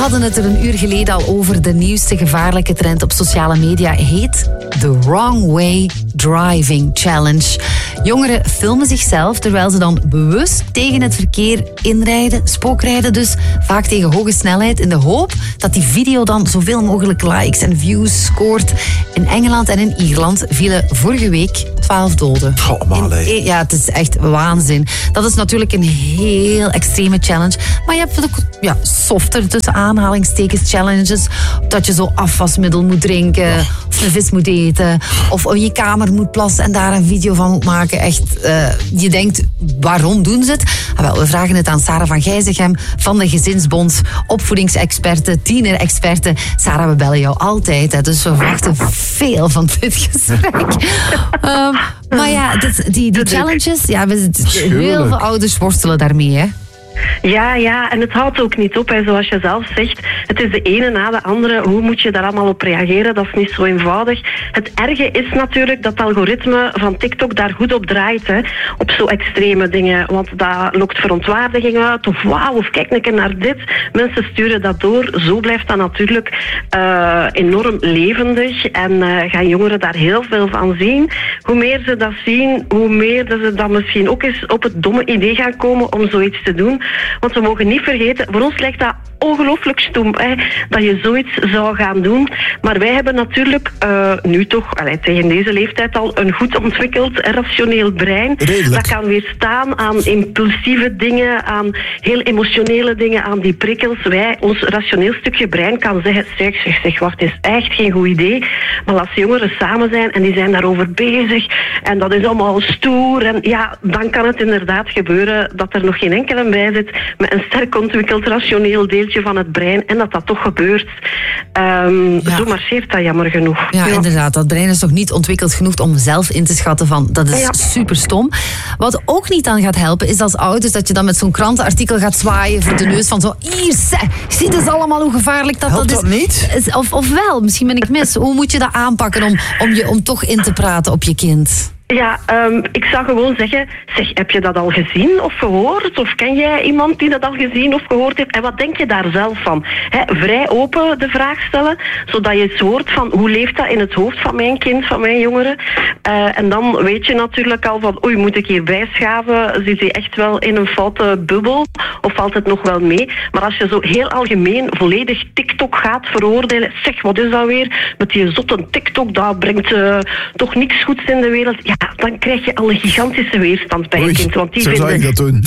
hadden het er een uur geleden al over. De nieuwste gevaarlijke trend op sociale media heet The Wrong Way Driving Challenge. Jongeren filmen zichzelf terwijl ze dan bewust tegen het verkeer inrijden, spookrijden dus, vaak tegen hoge snelheid, in de hoop dat die video dan zoveel mogelijk likes en views scoort. In Engeland en in Ierland vielen vorige week 12 doden. Ja, het is echt waanzin. Dat is natuurlijk een heel extreme challenge. Maar je hebt ook softer, tussen aanhalingstekens, challenges. Dat je zo afwasmiddel moet drinken, of een vis moet eten, of in je kamer moet plassen en daar een video van moet maken. Echt, je denkt, waarom doen ze het? Wel, we vragen het aan Sarah van Gijzegem van de Gezinsbond, opvoedingsexperte, tienerexperte. Sarah, we bellen jou altijd, hè, dus we verwachten veel van dit gesprek. Maar ja, die challenges, heel veel ouders worstelen daarmee, hè. Ja, en het houdt ook niet op, hè, zoals je zelf zegt. Het is de ene na de andere. Hoe moet je daar allemaal op reageren? Dat is niet zo eenvoudig. Het erge is natuurlijk dat het algoritme van TikTok daar goed op draait, hè, op zo extreme dingen. Want dat lokt verontwaardiging uit, of wauw, of kijk een keer naar dit. Mensen sturen dat door. Zo blijft dat natuurlijk enorm levendig. En gaan jongeren daar heel veel van zien. Hoe meer ze dat zien, hoe meer dat ze dan misschien ook eens op het domme idee gaan komen om zoiets te doen. Want we mogen niet vergeten, voor ons lijkt dat ongelooflijk stom, hè, dat je zoiets zou gaan doen. Maar wij hebben natuurlijk nu toch, tegen deze leeftijd al, een goed ontwikkeld rationeel brein. Redelijk. Dat kan weerstaan aan impulsieve dingen, aan heel emotionele dingen, aan die prikkels. Ons rationeel stukje brein kan zeggen, zeg, wacht, het is echt geen goed idee. Maar als jongeren samen zijn en die zijn daarover bezig en dat is allemaal stoer, en ja, dan kan het inderdaad gebeuren dat er nog geen enkele bij zit met een sterk ontwikkeld rationeel deeltje van het brein en dat toch gebeurt. Zo marcheert dat jammer genoeg. Ja, inderdaad. Dat brein is nog niet ontwikkeld genoeg om zelf in te schatten van dat is super stom. Wat ook niet aan gaat helpen is als ouders dat je dan met zo'n krantenartikel gaat zwaaien voor de neus van zo, hier, zie dus allemaal hoe gevaarlijk dat helpt is. Dat niet? Of wel, misschien ben ik mis. Hoe moet je dat aanpakken om toch in te praten op je kind? Ja, ik zou gewoon zeggen, heb je dat al gezien of gehoord? Of ken jij iemand die dat al gezien of gehoord heeft? En wat denk je daar zelf van? Vrij open de vraag stellen, zodat je eens hoort van hoe leeft dat in het hoofd van mijn kind, van mijn jongeren. En dan weet je natuurlijk al van, oei, moet ik hier bijschaven? Zit hij echt wel in een foute bubbel? Of valt het nog wel mee? Maar als je zo heel algemeen volledig TikTok gaat veroordelen, zeg, wat is dat weer? Met die zotte TikTok, dat brengt toch niks goeds in de wereld. Ja, dan krijg je al een gigantische weerstand bij je kind. Want die zo zou ik dat doen.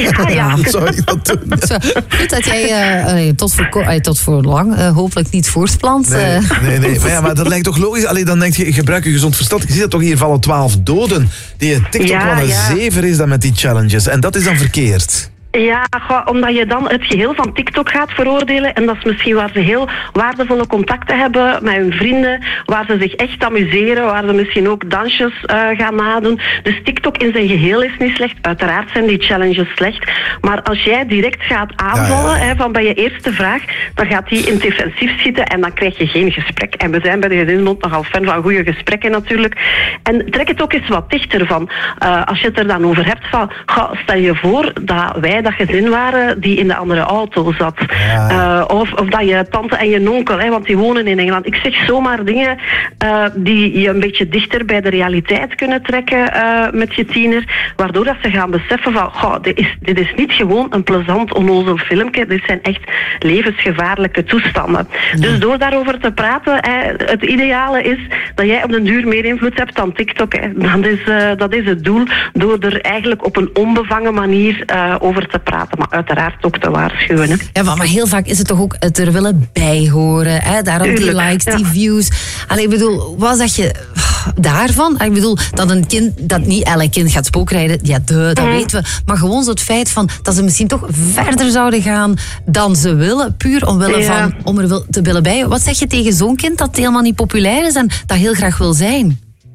Zou ik dat doen. Goed dat jij tot voor lang hopelijk niet voortplant. Nee. Maar dat lijkt toch logisch? Allee, dan denk je, gebruik je gezond verstand. Je ziet dat toch, hier vallen 12 doden. Die TikTok wel een zever is dan met die challenges. En dat is dan verkeerd. Ja, omdat je dan het geheel van TikTok gaat veroordelen. En dat is misschien waar ze heel waardevolle contacten hebben met hun vrienden. Waar ze zich echt amuseren. Waar ze misschien ook dansjes gaan nadoen. Dus TikTok in zijn geheel is niet slecht. Uiteraard zijn die challenges slecht. Maar als jij direct gaat aanvallen van bij je eerste vraag, dan gaat die in het defensief schieten en dan krijg je geen gesprek. En we zijn bij de Gezinsbond nogal fan van goede gesprekken natuurlijk. En trek het ook eens wat dichter van. Als je het er dan over hebt van, stel je voor dat wij dat gezin waren die in de andere auto zat. Ja. Of dat je tante en je onkel, want die wonen in Engeland. Ik zeg zomaar dingen die je een beetje dichter bij de realiteit kunnen trekken met je tiener, waardoor dat ze gaan beseffen van, dit is niet gewoon een plezant onnozel filmpje, dit zijn echt levensgevaarlijke toestanden. Ja. Dus door daarover te praten, het ideale is dat jij op den duur meer invloed hebt dan TikTok. Dat is het doel, door er eigenlijk op een onbevangen manier over te praten, maar uiteraard ook te waarschuwen. Hè. Ja, maar heel vaak is het toch ook het er willen bij horen. Hè? Daarom die likes, die views. Allee, ik bedoel, wat zeg je daarvan? Ik bedoel, dat niet elk kind gaat spookrijden, dat weten we. Maar gewoon zo het feit van dat ze misschien toch verder zouden gaan dan ze willen, puur omwille van om er te willen bij. Wat zeg je tegen zo'n kind dat helemaal niet populair is en dat heel graag wil zijn?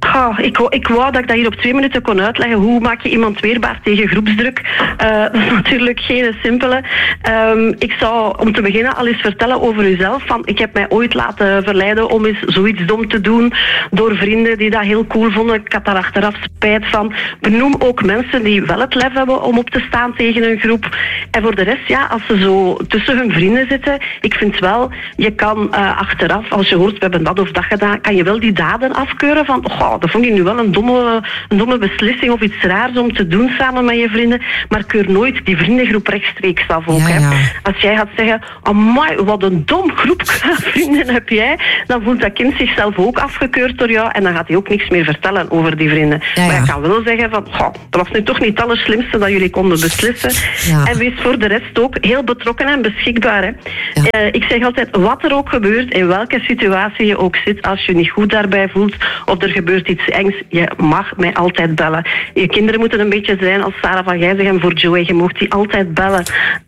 Ik wou dat ik dat hier op 2 minuten kon uitleggen. Hoe maak je iemand weerbaar tegen groepsdruk? Dat is natuurlijk geen simpele. Ik zou om te beginnen al eens vertellen over uzelf. Ik heb mij ooit laten verleiden om eens zoiets dom te doen door vrienden die dat heel cool vonden. Ik had daar achteraf spijt van. Benoem ook mensen die wel het lef hebben om op te staan tegen een groep. En voor de rest, als ze zo tussen hun vrienden zitten, ik vind wel, je kan achteraf, als je hoort we hebben dat of dat gedaan, kan je wel die daden afkeuren van, dat vond ik nu wel een domme beslissing of iets raars om te doen samen met je vrienden, maar keur nooit die vriendengroep rechtstreeks af ook. Hè. Als jij gaat zeggen, amai, wat een dom groep vrienden heb jij, dan voelt dat kind zichzelf ook afgekeurd door jou en dan gaat hij ook niks meer vertellen over die vrienden. Maar je kan wel zeggen van, dat was nu toch niet het allerslimste dat jullie konden beslissen. En wees voor de rest ook heel betrokken en beschikbaar. Hè. Ik zeg altijd, wat er ook gebeurt, in welke situatie je ook zit, als je niet goed daarbij voelt of er gebeurt iets engs, je mag mij altijd bellen. Je kinderen moeten een beetje zijn als Sarah van Gijzegem voor Joey. Je mocht die altijd bellen.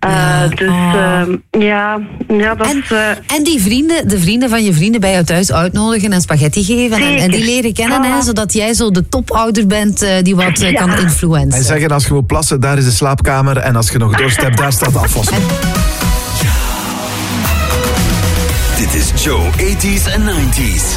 Dat is... En die vrienden, de vrienden van je vrienden bij jou thuis uitnodigen en spaghetti geven en die leren kennen, hè, zodat jij zo de topouder bent die wat kan influencen. En zeggen, als je wil plassen, daar is de slaapkamer en als je nog dorst hebt, daar staat de afwasser. Dit is Joe 80s en 90s.